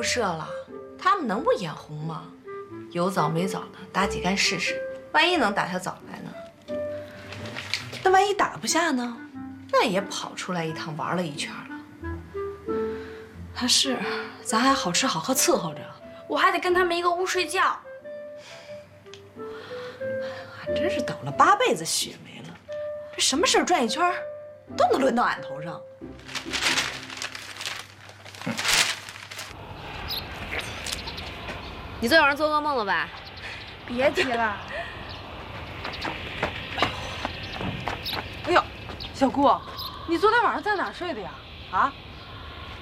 设了，他们能不眼红吗？有枣没枣的，打几杆试试，万一能打下枣来呢？那万一打不下呢？那也跑出来一趟玩了一圈了。 还是，咱还好吃好喝伺候着， 我还得跟他们一个屋睡觉。 还真是倒了8辈子血霉了，这什么事儿转一圈都能轮到俺头上。 你昨晚上做噩梦了吧？ 别提了。 哎呦，小姑，你昨天晚上在哪儿睡的呀？啊？